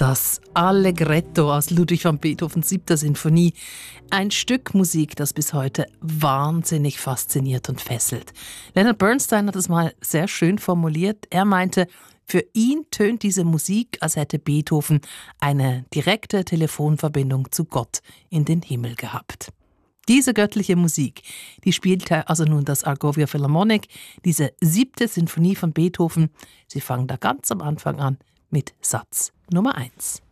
Das Allegretto aus Ludwig van Beethovens 7. Sinfonie. Ein Stück Musik, das bis heute wahnsinnig fasziniert und fesselt. Leonard Bernstein hat es mal sehr schön formuliert. Er meinte, für ihn tönt diese Musik, als hätte Beethoven eine direkte Telefonverbindung zu Gott in den Himmel gehabt. Diese göttliche Musik, die spielte also nun das Argovia Philharmonic, diese 7. Sinfonie von Beethoven. Sie fangen da ganz am Anfang an mit Satz Nummer 1.